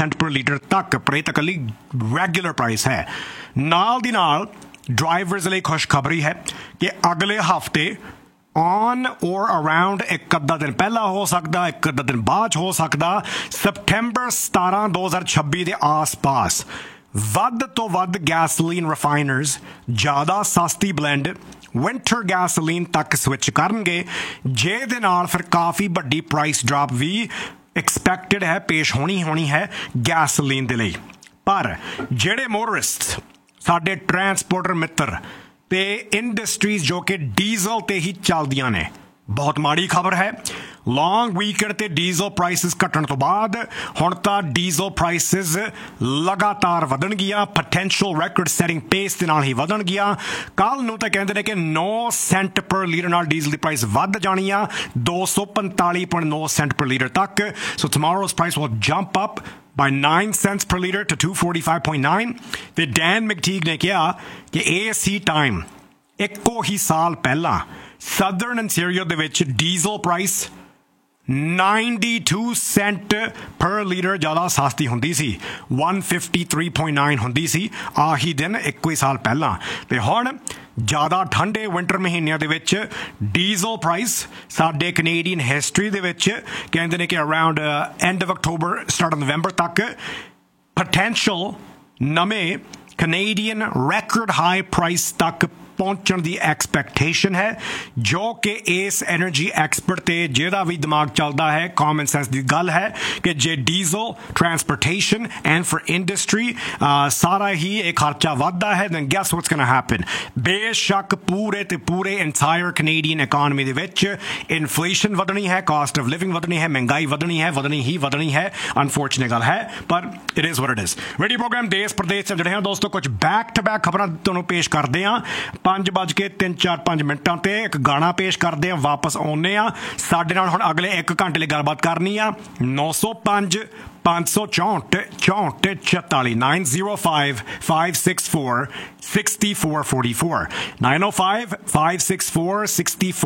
Saint पर litre तक, पर ਇਹ ਤਾਂ ਇਕੱਲੀ ਰੈਗੂਲਰ ਪ੍ਰਾਈਸ ਹੈ। ਨਾਲ ਦੀ ਨਾਲ ਡਰਾਈਵਰਸ ਲਈ ਖੁਸ਼ਖਬਰੀ ਹੈ ਕਿ ਅਗਲੇ ਹਫ਼ਤੇ ऑन और अराउंड एक अद्धा दिन पहला हो सकता, एक अद्धा दिन बाद हो सकता, सितंबर 17 2026 के आस पास ਵੱਧ ਤੋਂ ਵੱਧ ਗੈਸੋਲੀਨ ਰਿਫਾਈਨਰਸ ਜ਼ਿਆਦਾ ਸਸਤੀ ਬਲੈਂਡ ਵਿੰਟਰ ਗੈਸੋਲੀਨ ਤੱਕ ਸਵਿਚ ਕਰਨਗੇ, ਜਿਹਦੇ ਨਾਲ ਫਿਰ ਕਾਫੀ ਵੱਡੀ ਪ੍ਰਾਈਸ ਡਰਾਪ ਵੀ ਐਕਸਪੈਕਟਡ ਹੈ, ਪੇਸ਼ ਹੋਣੀ ਹੈ ਗੈਸੋਲੀਨ ਦੇ ਲਈ। ਪਰ ਜਿਹੜੇ ਮੋਟਰਿਸਟ ਸਾਡੇ ਟਰਾਂਸਪੋਰਟਰ ਮਿੱਤਰ ਤੇ ਇੰਡਸਟਰੀਜ਼ ਜੋ ਕਿ ਡੀਜ਼ਲ ਤੇ ਹੀ ਚੱਲਦੀਆਂ ਨੇ, ਬਹੁਤ ਮਾੜੀ ਖਬਰ ਹੈ। ਲੌਂਗ ਵੀਕਐਂਡ ਤੇ ਡੀਜ਼ਲ ਪ੍ਰਾਈਸਿਸ ਘਟਣ ਤੋਂ ਬਾਅਦ ਹੁਣ ਤਾਂ ਡੀਜ਼ਲ ਪ੍ਰਾਈਸਿਸ ਲਗਾਤਾਰ ਵਧਣਗੀਆਂ, ਪੋਟੈਂਸ਼ੀਅਲ ਰੈਕੋਰਡ ਸੈਟਿੰਗ ਪੇਸ ਦੇ ਨਾਲ ਹੀ ਵਧਣਗੀਆਂ। ਕੱਲ੍ਹ ਨੂੰ ਤਾਂ ਕਹਿੰਦੇ ਨੇ ਕਿ 9 ਸੈਂਟ ਪਰ ਲੀਟਰ ਨਾਲ ਡੀਜ਼ਲ ਦੀ ਪ੍ਰਾਈਸ ਵੱਧ ਜਾਣੀ ਆ 245.9 ਸੈਂਟ ਪਰ ਲੀਟਰ ਤੱਕ। ਸੋ ਟੁਮਾਰੋਜ਼ price will jump up by 9 cents per litre to 245.9 ਤੇ ਡੈਨ ਮੈਕਟੀਗ ਨੇ ਕਿਹਾ ਕਿ ਇਸ ਹੀ ਟਾਈਮ ਇੱਕੋ ਹੀ ਸਾਲ ਪਹਿਲਾਂ ਸਦਰਨ ontario ਦੇ ਵਿੱਚ ਡੀਜ਼ਲ ਪ੍ਰਾਈਸ 92 ਸੈਂਟ ਪਰ ਲੀਟਰ ਜ਼ਿਆਦਾ ਸਸਤੀ ਹੁੰਦੀ ਸੀ, 153.9 ਹੁੰਦੀ ਸੀ ਆਹੀ ਦਿਨ ਇੱਕੋ ਹੀ ਸਾਲ ਪਹਿਲਾਂ। ਤੇ ਹੁਣ ਜ਼ਿਆਦਾ ਠੰਡੇ ਵਿੰਟਰ ਮਹੀਨਿਆਂ ਦੇ ਵਿੱਚ ਡੀਜ਼ਲ ਪ੍ਰਾਈਸ ਸਾਡੇ ਕੈਨੇਡੀਅਨ ਹਿਸਟਰੀ ਦੇ ਵਿੱਚ ਕਹਿੰਦੇ ਨੇ ਕਿ around end of October start of ਨਵੰਬਰ ਤੱਕ ਪੋਟੈਂਸ਼ੀਅਲ ਨਵੇਂ ਕੈਨੇਡੀਅਨ ਰੈਕੋਰਡ ਹਾਈ ਪ੍ਰਾਈਸ ਤੱਕ ਪਹੁੰਚਣ ਦੀ ਐਕਸਪੈਕਟੇਸ਼ਨ ਹੈ, ਜੋ ਕਿ ਇਸ ਐਨਰਜੀ ਐਕਸਪਰਟ ਤੇ ਜਿਹਦਾ ਵੀ ਦਿਮਾਗ ਚੱਲਦਾ ਹੈ ਕਾਮਨ ਸੈਂਸ ਦੀ ਗੱਲ ਹੈ ਕਿ ਜੇ diesel transportation and for industry ਸਾਰਾ ਹੀ ਇਹ ਖਰਚਾ ਵੱਧਦਾ ਹੈ, then guess what's going to happen। ਬੇਸ਼ੱਕ ਪੂਰੇ ਤੇ ਪੂਰੇ ਇੰਟਾਇਰ ਕੈਨੇਡੀਅਨ ਇਕਾਨਮੀ ਦੇ ਵਿੱਚ ਇਨਫਲੇਸ਼ਨ ਵਧਣੀ ਹੈ, ਕਾਸਟ ਆਫ ਲਿਵਿੰਗ ਵਧਣੀ ਹੈ, ਮਹਿੰਗਾਈ ਵਧਣੀ ਹੈ ਅਨਫੋਰਚੂਨੇਟ ਗੱਲ ਹੈ, ਪਰ it is what it is. Radio programme ਦੇਸ਼ ਪ੍ਰਦੇਸ਼ ਜਿਹੜੇ ਹਾਂ ਦੋਸਤੋ, ਕੁਝ ਬੈਕ ਟੂ ਬੈਕ ਖਬਰਾਂ ਤੁਹਾਨੂੰ ਪੇਸ਼ ਕਰਦੇ ਹਾਂ। 5:03-4-5 ਤੇ ਇੱਕ ਗਾਣਾ ਪੇਸ਼ ਕਰਦੇ ਆ, ਵਾਪਸ ਆਉਂਦੇ ਆ। ਸਾਡੇ ਨਾਲ ਹੁਣ ਅਗਲੇ 1 ਘੰਟੇ ਲਈ ਗੱਲਬਾਤ ਕਰਨੀ ਆ 905 564 44 905 564 6444 905 564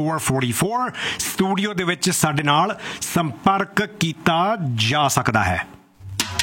6444 ਸਟੂਡੀਓ ਦੇ ਵਿੱਚ ਸਾਡੇ ਨਾਲ ਸੰਪਰਕ ਕੀਤਾ ਜਾ ਸਕਦਾ ਹੈ।